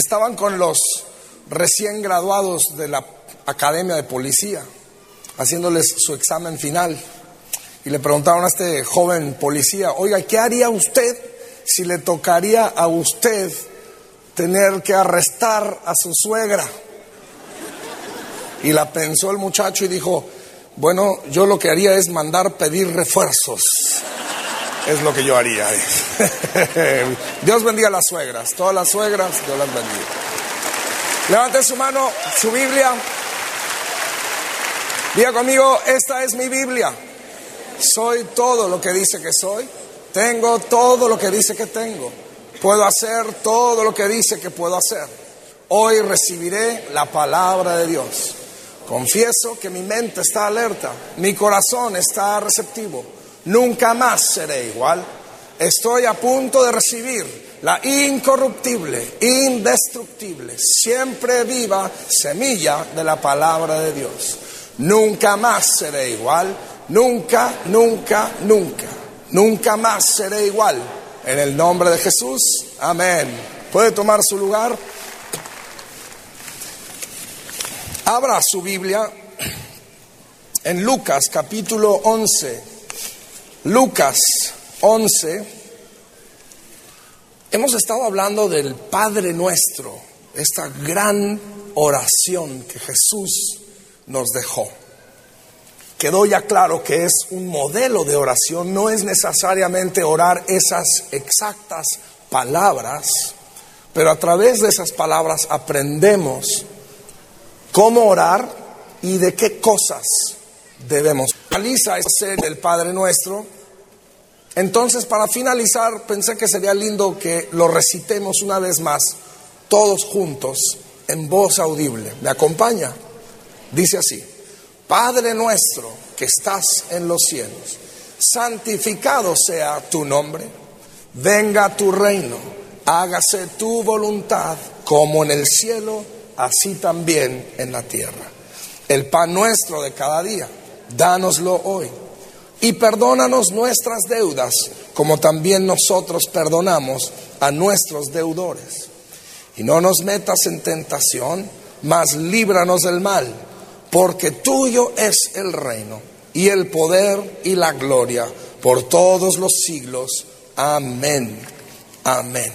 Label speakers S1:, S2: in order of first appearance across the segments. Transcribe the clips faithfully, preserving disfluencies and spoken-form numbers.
S1: estaban con los recién graduados de la Academia de Policía, haciéndoles su examen final. Y le preguntaron a este joven policía: oiga, ¿qué haría usted si le tocaría a usted tener que arrestar a su suegra? Y la pensó el muchacho y dijo: bueno, yo lo que haría es mandar pedir refuerzos. Es lo que yo haría. Dios bendiga a las suegras. Todas las suegras, Dios las bendiga. Levante su mano, su Biblia. Diga conmigo: esta es mi Biblia. Soy todo lo que dice que soy. Tengo todo lo que dice que tengo. Puedo hacer todo lo que dice que puedo hacer. Hoy recibiré la palabra de Dios. Confieso que mi mente está alerta, mi corazón está receptivo. Nunca más seré igual. Estoy a punto de recibir la incorruptible, indestructible, siempre viva semilla de la palabra de Dios. Nunca más seré igual. Nunca, nunca, nunca. Nunca más seré igual. En el nombre de Jesús, amén. ¿Puede tomar su lugar? Abra su Biblia en Lucas capítulo once. Lucas once. Hemos estado hablando del Padre Nuestro, esta gran oración que Jesús nos dejó. Quedó ya claro que es un modelo de oración, no es necesariamente orar esas exactas palabras, pero a través de esas palabras aprendemos cómo orar y de qué cosas debemos. Finaliza esa serie del Padre Nuestro. Entonces, para finalizar, pensé que sería lindo que lo recitemos una vez más, todos juntos, en voz audible. ¿Me acompaña? Dice así: Padre nuestro que estás en los cielos, santificado sea tu nombre. Venga tu reino, hágase tu voluntad, como en el cielo, así también en la tierra. El pan nuestro de cada día, dánoslo hoy. Y perdónanos nuestras deudas, como también nosotros perdonamos a nuestros deudores. Y no nos metas en tentación, mas líbranos del mal, porque tuyo es el reino, y el poder, y la gloria, por todos los siglos. Amén. Amén.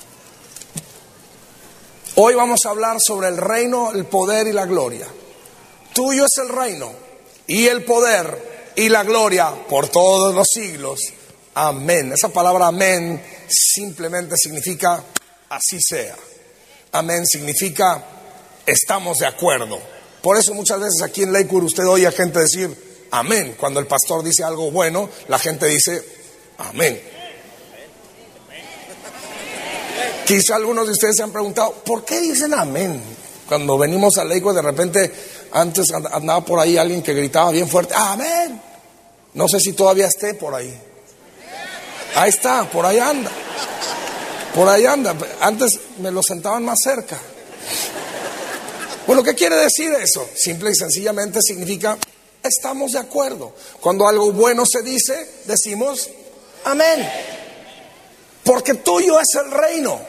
S1: Hoy vamos a hablar sobre el reino, el poder y la gloria. Tuyo es el reino, y el poder, y la gloria por todos los siglos. Amén. Esa palabra amén simplemente significa así sea. Amén significa estamos de acuerdo. Por eso muchas veces aquí en Lakewood usted oye a gente decir amén. Cuando el pastor dice algo bueno, la gente dice amén. Quizá algunos de ustedes se han preguntado: ¿por qué dicen amén? Cuando venimos a Lakewood, de repente, antes andaba por ahí alguien que gritaba bien fuerte: amén. No sé si todavía esté por ahí. Ahí está, por ahí anda. Por ahí anda. Antes me lo sentaban más cerca. Bueno, ¿qué quiere decir eso? Simple y sencillamente significa estamos de acuerdo. Cuando algo bueno se dice, decimos amén. Porque tuyo es el reino.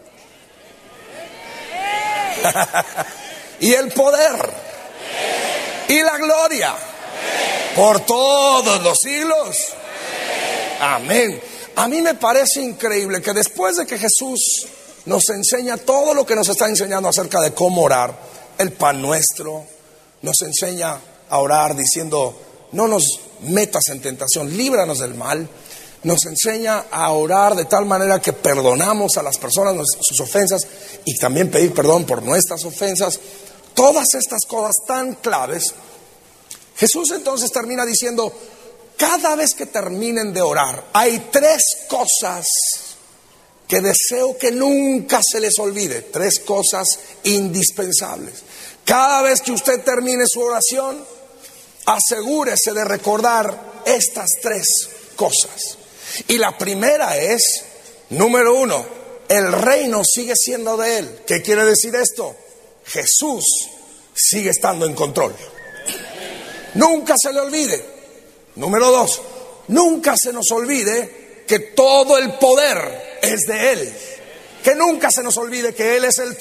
S1: Y el poder. Y la gloria. Por todos los siglos. Amén. A mí me parece increíble que después de que Jesús nos enseña todo lo que nos está enseñando acerca de cómo orar, el pan nuestro, nos enseña a orar diciendo: no nos metas en tentación, líbranos del mal. Nos enseña a orar de tal manera que perdonamos a las personas sus ofensas y también pedir perdón por nuestras ofensas. Todas estas cosas tan claves. Jesús entonces termina diciendo: cada vez que terminen de orar, hay tres cosas que deseo que nunca se les olvide. Tres cosas indispensables. Cada vez que usted termine su oración, asegúrese de recordar estas tres cosas. Y la primera es, número uno, el reino sigue siendo de Él. ¿Qué quiere decir esto? Jesús sigue estando en control. Nunca se le olvide. Número dos, nunca se nos olvide que todo el poder es de Él. Que nunca se nos olvide que Él es el